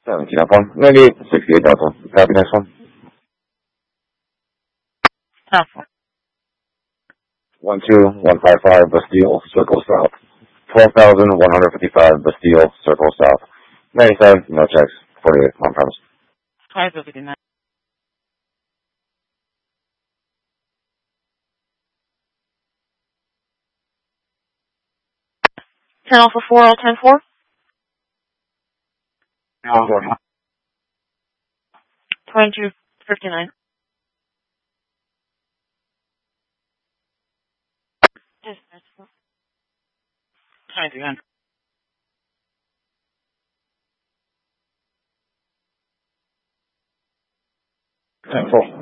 17 up one. 98, 68 Delta. Copy, next one. 12155 Bastille, Circle South. 12,155 Bastille, Circle South. 97, no checks. 48, on premise. 559. Ten Alpha 4, all 10-4. 2259. Yes, that's 2300. 10-4.